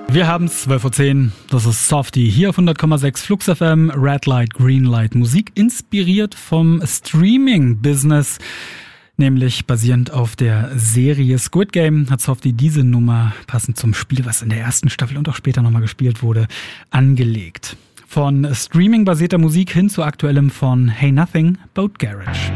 Wir haben 12.10 Uhr, das ist Softie, hier auf 100,6 Flux FM, Red Light, Green Light, Musik inspiriert vom Streaming-Business, nämlich basierend auf der Serie Squid Game hat Softie diese Nummer, passend zum Spiel, was in der ersten Staffel und auch später nochmal gespielt wurde, angelegt. Von Streaming-basierter Musik hin zu aktuellem von Hey Nothing, Boat Garage.